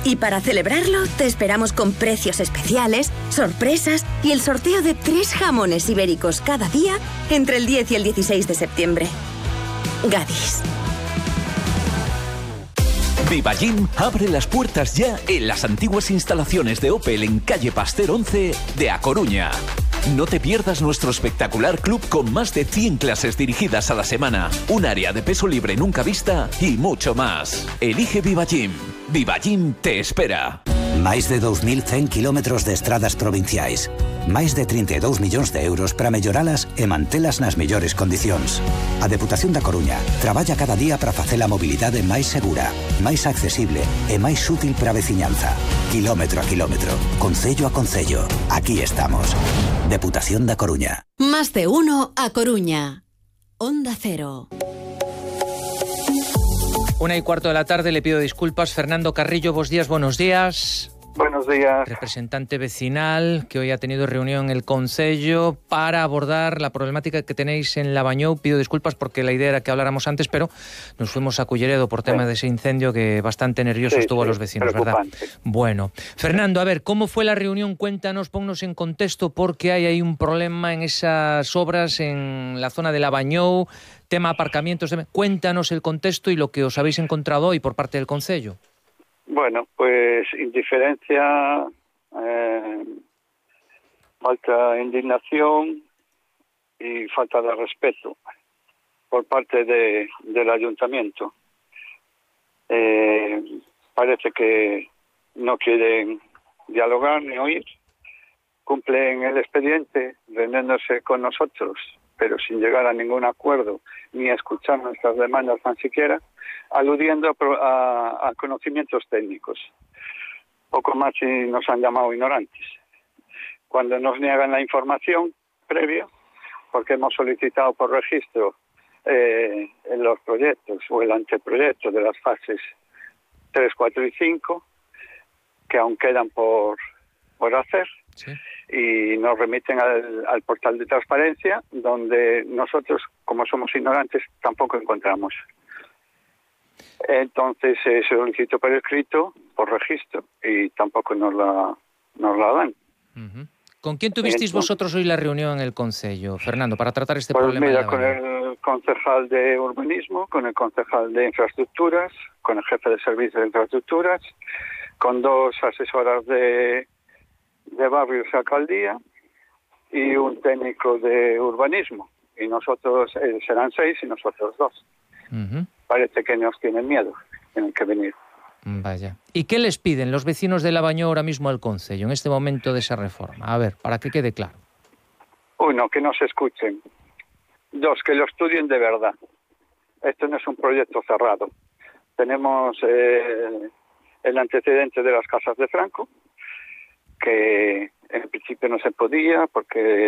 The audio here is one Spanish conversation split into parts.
Y para celebrarlo, te esperamos con precios especiales, sorpresas y el sorteo de 3 jamones ibéricos cada día entre el 10 y el 16 de septiembre. Gadis. Vivagym abre las puertas ya en las antiguas instalaciones de Opel en calle Pasteur 11 de A Coruña. No te pierdas nuestro espectacular club con más de 100 clases dirigidas a la semana, un área de peso libre nunca vista y mucho más. Elige Vivagym. Vivagym te espera. Máis de 2.100 kilómetros de estradas provinciais. Máis de 32 millóns de euros para melloralas e mantelas nas mellores condicións. A Deputación da Coruña traballa cada día para facer a mobilidade máis segura, máis accesible e máis útil para a veciñanza. Kilómetro a kilómetro, concello a concello. Aquí estamos. Deputación da Coruña. Más de uno a Coruña. Onda Cero. 1:15 de la tarde, le pido disculpas. Fernando Carrillo, buenos días. Buenos días. Representante vecinal que hoy ha tenido reunión en el Concello para abordar la problemática que tenéis en Lavañou. Pido disculpas porque la idea era que habláramos antes, pero nos fuimos a Culleredo por tema de ese incendio que bastante nervioso estuvo a los vecinos, ¿verdad? Bueno, Fernando, a ver, ¿cómo fue la reunión? Cuéntanos, ponnos en contexto, porque hay ahí un problema en esas obras en la zona de Lavañou, tema aparcamientos. Cuéntanos el contexto y lo que os habéis encontrado hoy por parte del Concello. Bueno, pues indiferencia, falta de indignación y falta de respeto por parte del ayuntamiento. Parece que no quieren dialogar ni oír, cumplen el expediente reuniéndose con nosotros, pero sin llegar a ningún acuerdo ni a escuchar nuestras demandas tan siquiera, aludiendo a conocimientos técnicos. Poco más si nos han llamado ignorantes. Cuando nos niegan la información previa, porque hemos solicitado por registro en los proyectos o el anteproyecto de las fases 3, 4 y 5, que aún quedan por hacer, sí, y nos remiten al portal de transparencia, donde nosotros, como somos ignorantes, tampoco encontramos. Entonces se solicitó por escrito, por registro, y tampoco nos la dan. Uh-huh. ¿Con quién tuvisteis vosotros hoy la reunión en el Concello, Fernando, para tratar este problema? Mira, con el concejal de urbanismo, con el concejal de infraestructuras, con el jefe de servicios de infraestructuras, con 2 asesoras de barrios y alcaldía y un técnico de urbanismo. Y nosotros serán 6 y nosotros 2. Uh-huh. Parece que nos tienen miedo, tienen que venir. Vaya. ¿Y qué les piden los vecinos de Lavañou ahora mismo al Concello en este momento de esa reforma? A ver, para que quede claro. 1, que nos escuchen. 2, que lo estudien de verdad. Esto no es un proyecto cerrado. Tenemos el antecedente de las casas de Franco, que en principio no se podía porque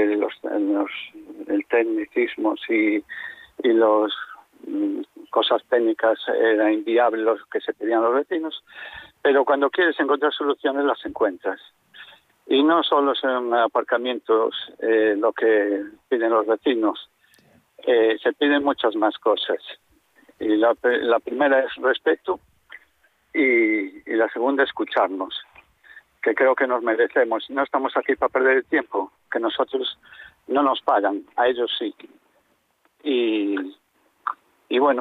el tecnicismo y los cosas técnicas era inviable lo que se pedían los vecinos, pero cuando quieres encontrar soluciones las encuentras. Y no solo son aparcamientos lo que piden los vecinos, se piden muchas más cosas. Y la primera es respeto y la segunda escucharnos, que creo que nos merecemos. No estamos aquí para perder el tiempo, que nosotros no nos pagan, a ellos sí. Y bueno,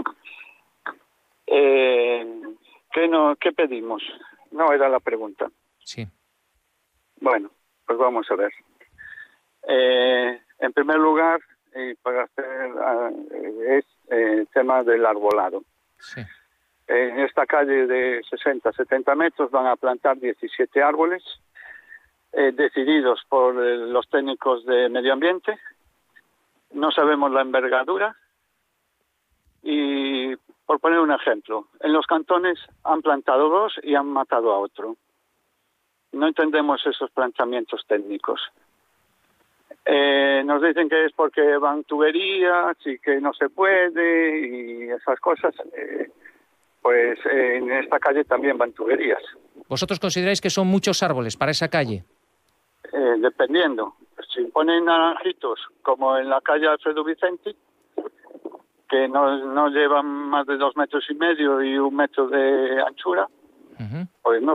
¿qué pedimos? No era la pregunta. Sí. Bueno, pues vamos a ver. En primer lugar, para hacer es el tema del arbolado. Sí. En esta calle de 60-70 metros van a plantar 17 árboles decididos por los técnicos de medio ambiente. No sabemos la envergadura. Y por poner un ejemplo, en los cantones han plantado 2 y han matado a otro. No entendemos esos planteamientos técnicos. Nos dicen que es porque van tuberías y que no se puede y esas cosas. Pues en esta calle también van tuberías. ¿Vosotros consideráis que son muchos árboles para esa calle? Dependiendo. Si ponen naranjitos, como en la calle Alfredo Vicente, que no llevan más de 2,5 metros y 1 metro de anchura, uh-huh, pues no